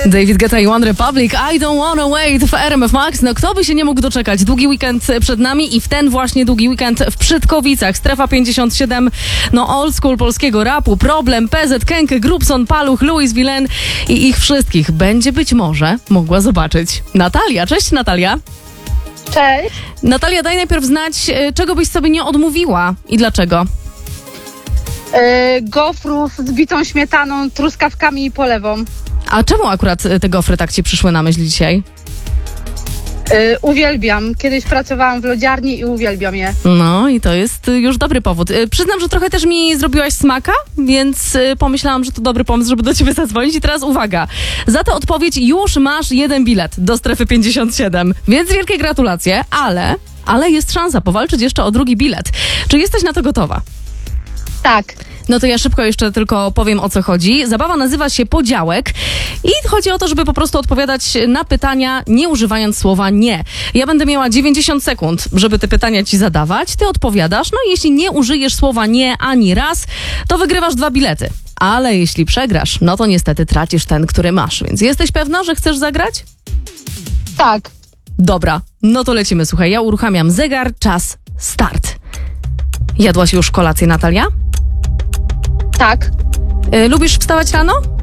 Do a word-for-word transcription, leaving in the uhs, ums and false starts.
David Guetta i One Republic, I don't wanna wait w R M F Max. No kto by się nie mógł doczekać? Długi weekend przed nami i w ten właśnie długi weekend w Przytkowicach. Strefa pięćdziesiąt siedem, no old school polskiego rapu. Problem, P Z, Kenke, Grubson, Paluch, Louis Villain i ich wszystkich będzie być może mogła zobaczyć Natalia. Cześć Natalia. Cześć. Natalia, daj najpierw znać, czego byś sobie nie odmówiła i dlaczego. Yy, gofrów z bitą śmietaną, truskawkami i polewą. A czemu akurat te gofry tak ci przyszły na myśl dzisiaj? Yy, uwielbiam. Kiedyś pracowałam w lodziarni i uwielbiam je. No i to jest już dobry powód. Przyznam, że trochę też mi zrobiłaś smaka, więc pomyślałam, że to dobry pomysł, żeby do ciebie zadzwonić. I teraz uwaga, za tę odpowiedź już masz jeden bilet do strefy pięćdziesiąt siedem, więc wielkie gratulacje, ale, ale jest szansa powalczyć jeszcze o drugi bilet. Czy jesteś na to gotowa? Tak. No to ja szybko jeszcze tylko powiem, o co chodzi. Zabawa nazywa się Podziałek i chodzi o to, żeby po prostu odpowiadać na pytania, nie używając słowa nie. Ja będę miała dziewięćdziesiąt sekund, żeby te pytania ci zadawać. Ty odpowiadasz, no i jeśli nie użyjesz słowa nie ani raz, to wygrywasz dwa bilety. Ale jeśli przegrasz, no to niestety tracisz ten, który masz. Więc jesteś pewna, że chcesz zagrać? Tak. Dobra, no to lecimy. Słuchaj, ja uruchamiam zegar, czas, start. Jadłaś już kolację, Natalia? Tak. Y, lubisz wstawać rano?